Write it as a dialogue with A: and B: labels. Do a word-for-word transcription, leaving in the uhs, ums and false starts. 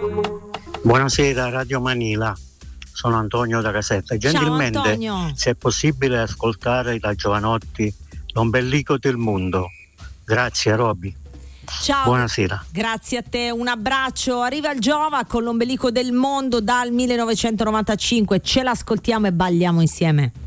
A: Buonasera Radio Manila, sono Antonio da Caserta. Gentilmente,
B: Ciao, Antonio.
A: se è possibile ascoltare da Giovanotti L'ombelico del mondo. Grazie Roby.
B: Ciao.
A: Buonasera.
B: Grazie a te, un abbraccio. Arriva il Giova con L'ombelico del mondo dal millenovecentonovantacinque. Ce l'ascoltiamo e balliamo insieme.